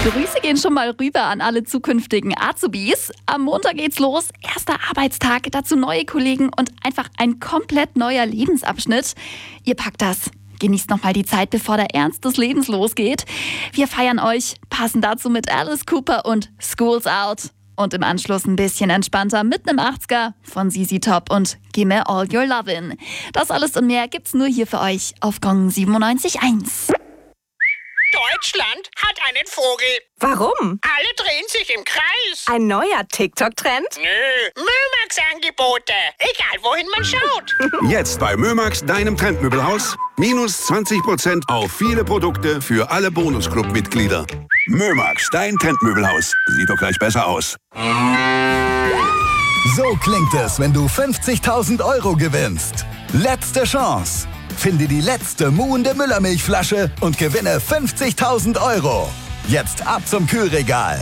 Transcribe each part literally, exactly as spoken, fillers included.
Grüße gehen schon mal rüber an alle zukünftigen Azubis. Am Montag geht's los, erster Arbeitstag, dazu neue Kollegen und einfach ein komplett neuer Lebensabschnitt. Ihr packt das. Genießt nochmal die Zeit, bevor der Ernst des Lebens losgeht. Wir feiern euch, passen dazu mit Alice Cooper und School's Out. Und im Anschluss ein bisschen entspannter mit einem achtziger von Z Z Top und Gimme All Your Lovin'. Das alles und mehr gibt's nur hier für euch auf Gong siebenundneunzig Komma eins. Deutschland hat einen Vogel. Warum? Alle drehen sich im Kreis. Ein neuer TikTok-Trend? Nö, Mömax-Angebote. Egal, wohin man schaut. Jetzt bei Mömax, deinem Trendmöbelhaus. Minus zwanzig Prozent auf viele Produkte für alle Bonusclub-Mitglieder. Mömax, dein Trendmöbelhaus. Sieht doch gleich besser aus. So klingt es, wenn du fünfzigtausend Euro gewinnst. Letzte Chance. Finde die letzte muhende Müllermilchflasche und gewinne fünfzigtausend Euro. Jetzt ab zum Kühlregal.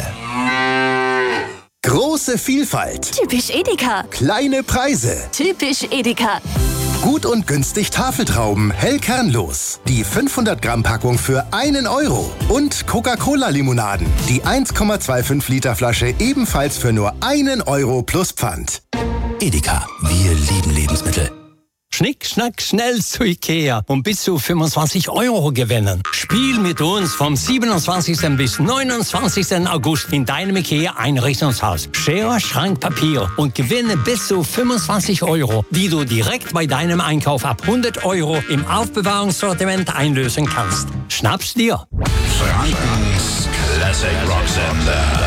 Große Vielfalt. Typisch Edeka. Kleine Preise. Typisch Edeka. Gut und günstig Tafeltrauben, hellkernlos. Die fünfhundert Gramm Packung für einen Euro. Und Coca-Cola-Limonaden. Die eins Komma fünfundzwanzig Liter Flasche ebenfalls für nur einen Euro plus Pfand. Edeka, wir lieben Lebensmittel. Schnick, schnack, schnell zu Ikea und bis zu fünfundzwanzig Euro gewinnen. Spiel mit uns vom siebenundzwanzigsten bis neunundzwanzigsten August in deinem Ikea-Einrichtungshaus. Schere, Schrank, Papier und gewinne bis zu fünfundzwanzig Euro, die du direkt bei deinem Einkauf ab hundert Euro im Aufbewahrungssortiment einlösen kannst. Schnapp's dir! Frankens Classic Rock Sender.